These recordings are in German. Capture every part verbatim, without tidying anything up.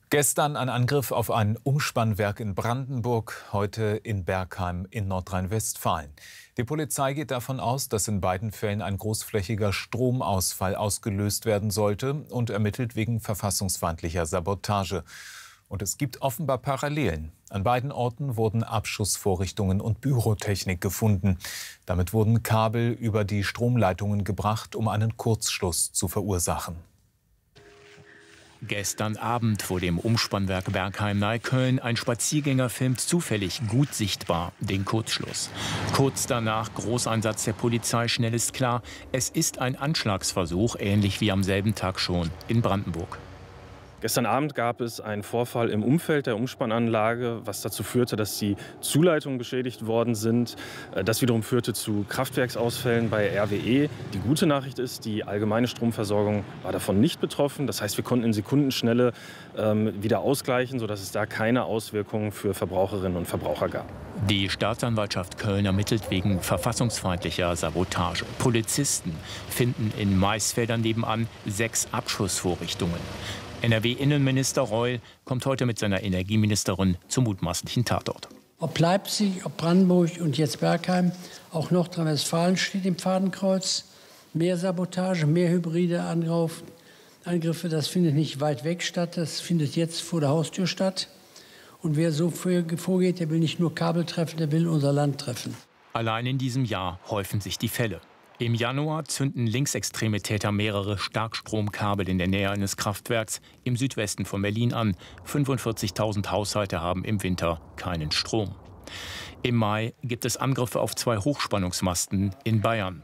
Gestern ein Angriff auf ein Umspannwerk in Brandenburg, heute in Bergheim in Nordrhein-Westfalen. Die Polizei geht davon aus, dass in beiden Fällen ein großflächiger Stromausfall ausgelöst werden sollte und ermittelt wegen verfassungsfeindlicher Sabotage. Und es gibt offenbar Parallelen. An beiden Orten wurden Abschussvorrichtungen und Pyrotechnik gefunden. Damit wurden Kabel über die Stromleitungen gebracht, um einen Kurzschluss zu verursachen. Gestern Abend vor dem Umspannwerk Bergheim-Neukölln. Ein Spaziergänger filmt zufällig gut sichtbar den Kurzschluss. Kurz danach Großeinsatz der Polizei. Schnell ist klar, es ist ein Anschlagsversuch, ähnlich wie am selben Tag schon in Brandenburg. Gestern Abend gab es einen Vorfall im Umfeld der Umspannanlage, was dazu führte, dass die Zuleitungen beschädigt worden sind. Das wiederum führte zu Kraftwerksausfällen bei R W E. Die gute Nachricht ist, die allgemeine Stromversorgung war davon nicht betroffen. Das heißt, wir konnten in Sekundenschnelle ähm, wieder ausgleichen, sodass es da keine Auswirkungen für Verbraucherinnen und Verbraucher gab. Die Staatsanwaltschaft Köln ermittelt wegen verfassungsfeindlicher Sabotage. Polizisten finden in Maisfeldern nebenan sechs Abschussvorrichtungen. N R W-Innenminister Reul kommt heute mit seiner Energieministerin zum mutmaßlichen Tatort. Ob Leipzig, ob Brandenburg und jetzt Bergheim, auch Nordrhein-Westfalen steht im Fadenkreuz. Mehr Sabotage, mehr hybride Angriffe, das findet nicht weit weg statt, das findet jetzt vor der Haustür statt. Und wer so vorgeht, der will nicht nur Kabel treffen, der will unser Land treffen. Allein in diesem Jahr häufen sich die Fälle. Im Januar zünden linksextreme Täter mehrere Starkstromkabel in der Nähe eines Kraftwerks im Südwesten von Berlin an. fünfundvierzigtausend Haushalte haben im Winter keinen Strom. Im Mai gibt es Angriffe auf zwei Hochspannungsmasten in Bayern.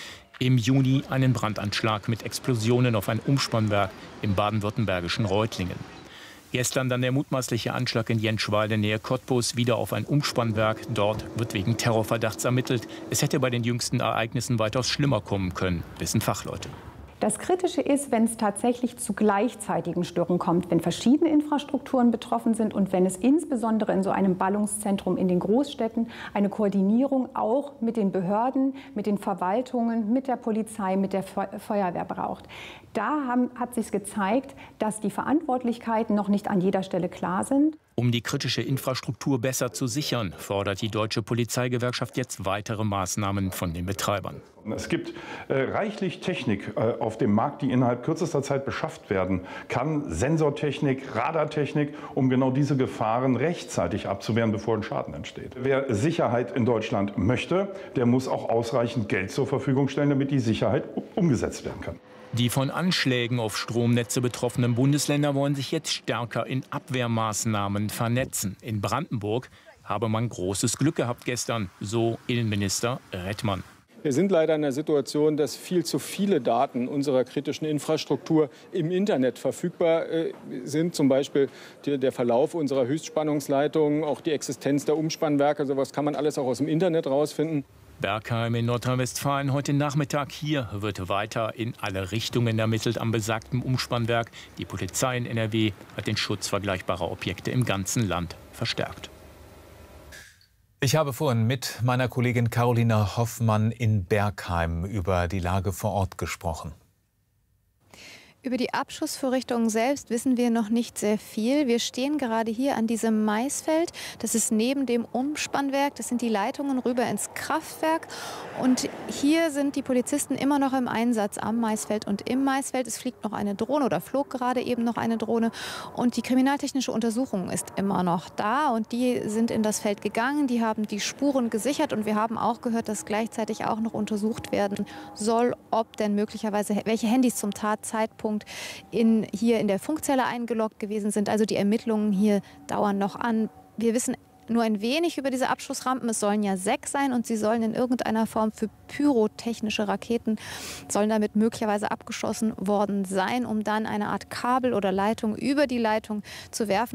Im Juni einen Brandanschlag mit Explosionen auf ein Umspannwerk im baden-württembergischen Reutlingen. Gestern dann der mutmaßliche Anschlag in Jenschwalde nähe Cottbus, wieder auf ein Umspannwerk. Dort wird wegen Terrorverdachts ermittelt. Es hätte bei den jüngsten Ereignissen weitaus schlimmer kommen können, wissen Fachleute. Das Kritische ist, wenn es tatsächlich zu gleichzeitigen Störungen kommt, wenn verschiedene Infrastrukturen betroffen sind und wenn es insbesondere in so einem Ballungszentrum in den Großstädten eine Koordinierung auch mit den Behörden, mit den Verwaltungen, mit der Polizei, mit der Feuerwehr braucht. Da haben, hat sich gezeigt, dass die Verantwortlichkeiten noch nicht an jeder Stelle klar sind. Um die kritische Infrastruktur besser zu sichern, fordert die Deutsche Polizeigewerkschaft jetzt weitere Maßnahmen von den Betreibern. Es gibt äh, reichlich Technik äh, auf dem Markt, die innerhalb kürzester Zeit beschafft werden kann. Sensortechnik, Radartechnik, um genau diese Gefahren rechtzeitig abzuwehren, bevor ein Schaden entsteht. Wer Sicherheit in Deutschland möchte, der muss auch ausreichend Geld zur Verfügung stellen, damit die Sicherheit umgesetzt werden kann. Die von Anschlägen auf Stromnetze betroffenen Bundesländer wollen sich jetzt stärker in Abwehrmaßnahmen vernetzen. In Brandenburg habe man großes Glück gehabt gestern, so Innenminister Rettmann. Wir sind leider in der Situation, dass viel zu viele Daten unserer kritischen Infrastruktur im Internet verfügbar äh, sind. Zum Beispiel die, der Verlauf unserer Höchstspannungsleitungen, auch die Existenz der Umspannwerke. Sowas kann man alles auch aus dem Internet rausfinden. Bergheim in Nordrhein-Westfalen heute Nachmittag. Hier wird weiter in alle Richtungen ermittelt am besagten Umspannwerk. Die Polizei in N R W hat den Schutz vergleichbarer Objekte im ganzen Land verstärkt. Ich habe vorhin mit meiner Kollegin Carolina Hoffmann in Bergheim über die Lage vor Ort gesprochen. Über die Abschussvorrichtungen selbst wissen wir noch nicht sehr viel. Wir stehen gerade hier an diesem Maisfeld. Das ist neben dem Umspannwerk. Das sind die Leitungen rüber ins Kraftwerk. Und hier sind die Polizisten immer noch im Einsatz am Maisfeld und im Maisfeld. Es fliegt noch eine Drohne oder flog gerade eben noch eine Drohne. Und die kriminaltechnische Untersuchung ist immer noch da. Und die sind in das Feld gegangen. Die haben die Spuren gesichert. Und wir haben auch gehört, dass gleichzeitig auch noch untersucht werden soll, ob denn möglicherweise welche Handys zum Tatzeitpunkt In, hier in der Funkzelle eingeloggt gewesen sind. Also die Ermittlungen hier dauern noch an. Wir wissen nur ein wenig über diese Abschussrampen. Es sollen ja sechs sein und sie sollen in irgendeiner Form für pyrotechnische Raketen, sollen damit möglicherweise abgeschossen worden sein, um dann eine Art Kabel oder Leitung über die Leitung zu werfen.